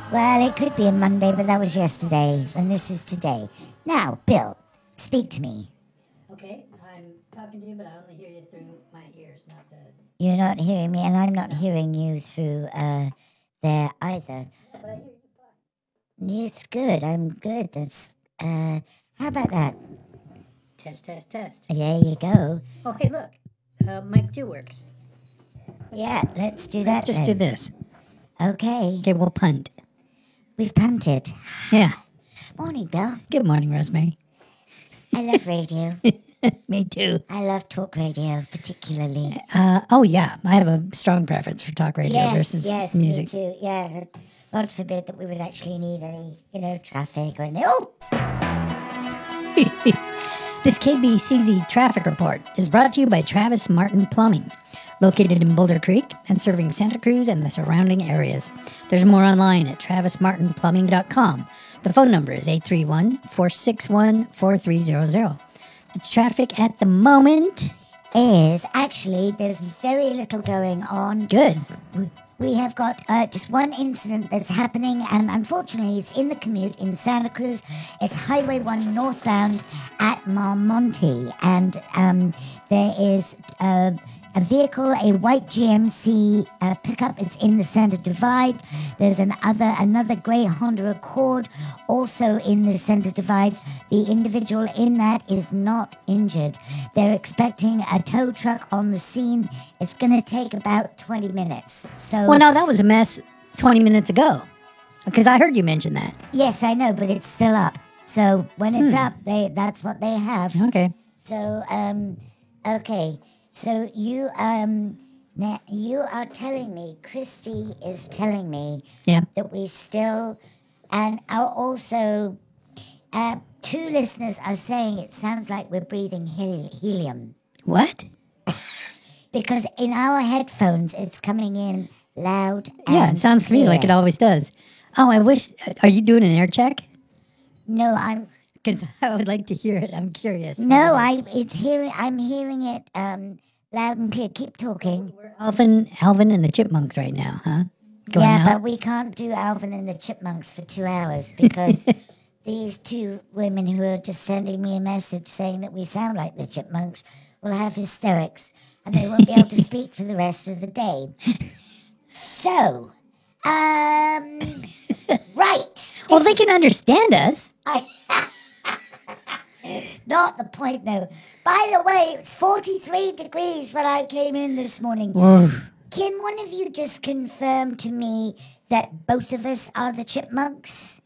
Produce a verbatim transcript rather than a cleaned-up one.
Well, it could be a Monday, but that was yesterday, and this is today. Now, Bill, speak to me. Okay, I'm talking to you, but I only hear you through my ears, not the. You're not hearing me, and I'm not hearing you through uh, there either. No, but I hear you fine. It's good. I'm good. That's. Uh, how about that? Test, test, test. There you go. Oh, hey, look. Uh, mic two works. Yeah, let's do that. Just then. do this. Okay, Okay, we'll punt. we've punted. Yeah. Morning, Bill. Good morning, Rosemary. I love radio. Me too. I love talk radio, particularly. Uh, oh, yeah. I have a strong preference for talk radio Yes, versus yes, music. me too. Yeah, God forbid that we would actually need any, you know, traffic or anything. Oh, This K B C Z traffic report is brought to you by Travis Martin Plumbing, located in Boulder Creek and serving Santa Cruz and the surrounding areas. There's more online at travis martin plumbing dot com. The phone number is eight three one, four six one, four three zero zero. The traffic at the moment, is actually there's very little going on. good. We have got uh, just one incident that's happening, and unfortunately, it's in the commute in Santa Cruz. It's Highway one northbound at Marmonte, and um, there is uh, a vehicle, a white G M C uh, pickup. It's in the center divide. There's an other, another grey Honda Accord also in the center divide. The individual in that is not injured. They're expecting a tow truck on the scene. It's going to take about twenty minutes. So Well, no, that was a mess twenty minutes ago because I heard you mention that. yes, I know, but it's still up. So when it's up, they that's what they have. Okay. So um, okay. So you um, now you are telling me, Christy is telling me Yeah. that we still, and are also, uh, two listeners are saying it sounds like we're breathing hel- helium What? because in our headphones it's coming in loud. Yeah, and it sounds to me like it clear. always does. Oh, I wish. Are you doing an air check? No, I'm Because I would like to hear it. I'm curious. no, I it's hearing. I'm hearing it um loud and clear. Keep talking. We're Alvin, Alvin and the Chipmunks right now, huh? Going yeah, out? but we can't do Alvin and the Chipmunks for two hours because these two women who are just sending me a message saying that we sound like the Chipmunks will have hysterics and they won't be able to speak for the rest of the day. So, um, right. Well, they can understand us. I, not the point, though. By the way, it's forty-three degrees when I came in this morning. Whoa. Can one of you just confirm to me that both of us are the Chipmunks?